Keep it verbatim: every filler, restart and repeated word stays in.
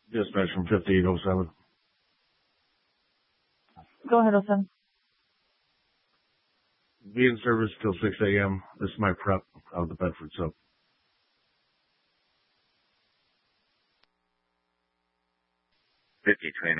Dispatch from fifty-eight oh seven. Go ahead, oh seven. Be in service till six a.m. This is my prep out of the Bedford sub. fifty, twin